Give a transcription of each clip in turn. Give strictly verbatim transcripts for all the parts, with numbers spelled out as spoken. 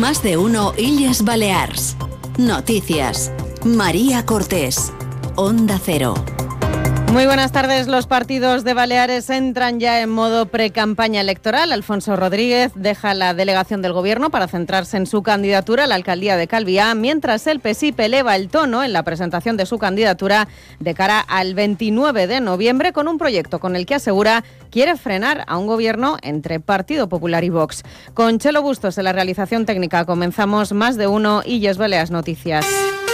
Más de uno Illes Balears. Noticias. María Cortés. Onda Cero. Muy buenas tardes. Los partidos de Baleares entran ya en modo pre-campaña electoral. Alfonso Rodríguez deja la delegación del Gobierno para centrarse en su candidatura a la alcaldía de Calviá, mientras el P S I P eleva el tono en la presentación de su candidatura de cara al veintinueve de noviembre con un proyecto con el que asegura quiere frenar a un gobierno entre Partido Popular y Vox. Con Chelo Bustos en la realización técnica comenzamos Más de uno Illes Balears Noticias.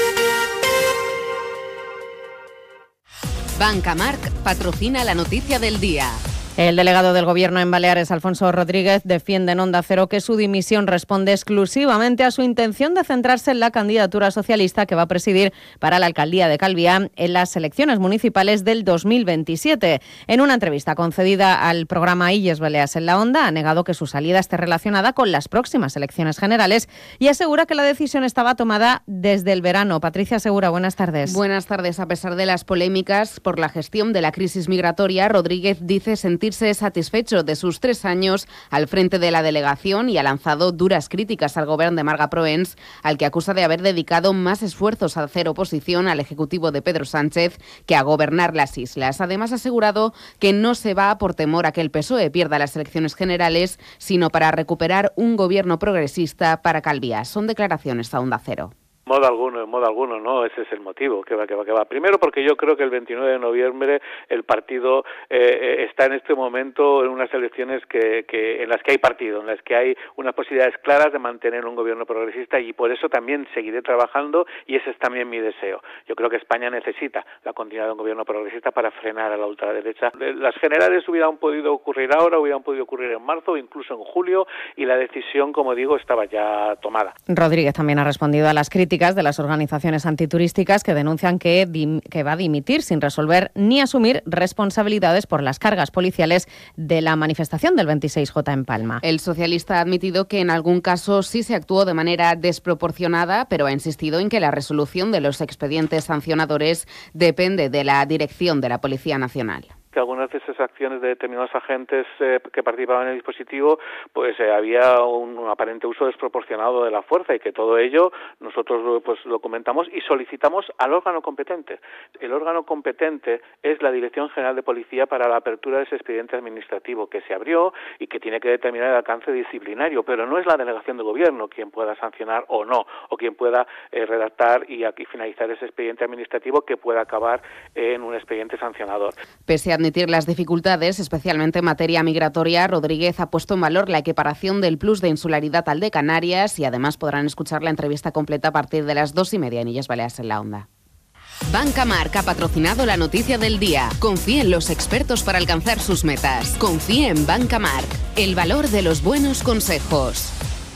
Banca Marc patrocina la noticia del día. El delegado del Gobierno en Baleares, Alfonso Rodríguez, defiende en Onda Cero que su dimisión responde exclusivamente a su intención de centrarse en la candidatura socialista que va a presidir para la alcaldía de Calviá en las elecciones municipales del dos mil veintisiete. En una entrevista concedida al programa Illes Balears en la Onda, ha negado que su salida esté relacionada con las próximas elecciones generales y asegura que la decisión estaba tomada desde el verano. Patricia Segura, buenas tardes. Buenas tardes. A pesar de las polémicas por la gestión de la crisis migratoria, Rodríguez dice sentirse satisfecho de sus tres años al frente de la delegación y ha lanzado duras críticas al gobierno de Marga Proens, al que acusa de haber dedicado más esfuerzos a hacer oposición al ejecutivo de Pedro Sánchez que a gobernar las islas. Además, ha asegurado que no se va por temor a que el P S O E pierda las elecciones generales, sino para recuperar un gobierno progresista para Calviá. Son declaraciones a Onda Cero. Modo alguno, en modo alguno, no, ese es el motivo que va, que va, que va. Primero porque yo creo que el veintinueve de noviembre el partido eh, está en este momento en unas elecciones que, que en las que hay partido, en las que hay unas posibilidades claras de mantener un gobierno progresista y por eso también seguiré trabajando y ese es también mi deseo. Yo creo que España necesita la continuidad de un gobierno progresista para frenar a la ultraderecha. Las generales hubieran podido ocurrir ahora, hubieran podido ocurrir en marzo o incluso en julio y la decisión, como digo, estaba ya tomada. Rodríguez también ha respondido a las críticas de las organizaciones antiturísticas que denuncian que, dim- que va a dimitir sin resolver ni asumir responsabilidades por las cargas policiales de la manifestación del veintiséis J en Palma. El socialista ha admitido que en algún caso sí se actuó de manera desproporcionada, pero ha insistido en que la resolución de los expedientes sancionadores depende de la dirección de la Policía Nacional. Que algunas de esas acciones de determinados agentes eh, que participaban en el dispositivo, pues eh, había un, un aparente uso desproporcionado de la fuerza y que todo ello nosotros pues lo comentamos y solicitamos al órgano competente. El órgano competente es la Dirección General de Policía para la apertura de ese expediente administrativo que se abrió y que tiene que determinar el alcance disciplinario, pero no es la delegación de gobierno quien pueda sancionar o no, o quien pueda eh, redactar y aquí finalizar ese expediente administrativo que pueda acabar en un expediente sancionador. Pese a admitir las dificultades, especialmente en materia migratoria, Rodríguez ha puesto en valor la equiparación del plus de insularidad al de Canarias y además podrán escuchar la entrevista completa a partir de las dos y media en Illes Balears en la Onda. Banca Marc ha patrocinado la noticia del día. Confíe en los expertos para alcanzar sus metas. Confíe en Banca Marc, el valor de los buenos consejos.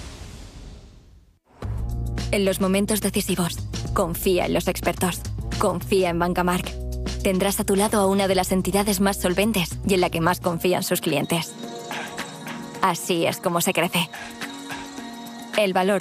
En los momentos decisivos, confía en los expertos. Confía en Banca Marc. Tendrás a tu lado a una de las entidades más solventes y en la que más confían sus clientes. Así es como se crece. El valor